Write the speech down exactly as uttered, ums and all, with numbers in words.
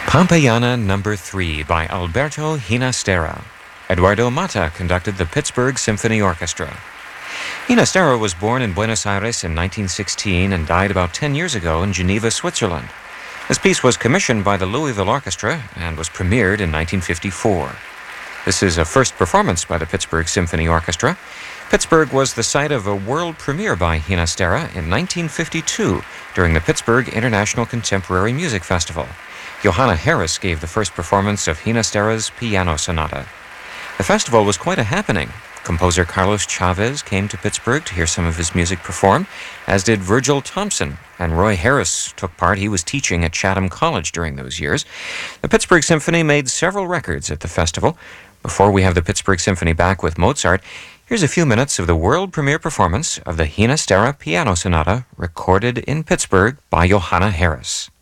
Pompeiana Number three by Alberto Ginastera. Eduardo Mata conducted the Pittsburgh Symphony Orchestra. Ginastera was born in Buenos Aires in nineteen sixteen and died about ten years ago in Geneva, Switzerland. This piece was commissioned by the Louisville Orchestra and was premiered in nineteen fifty-four. This is a first performance by the Pittsburgh Symphony Orchestra. Pittsburgh was the site of a world premiere by Ginastera in nineteen fifty-two during the Pittsburgh International Contemporary Music Festival. Johanna Harris gave the first performance of Ginastera's Piano Sonata. The festival was quite a happening. Composer Carlos Chavez came to Pittsburgh to hear some of his music performed, as did Virgil Thompson, and Roy Harris took part. He was teaching at Chatham College during those years. The Pittsburgh Symphony made several records at the festival. Before we have the Pittsburgh Symphony back with Mozart, here's a few minutes of the world premiere performance of the Ginastera Piano Sonata recorded in Pittsburgh by Johanna Harris.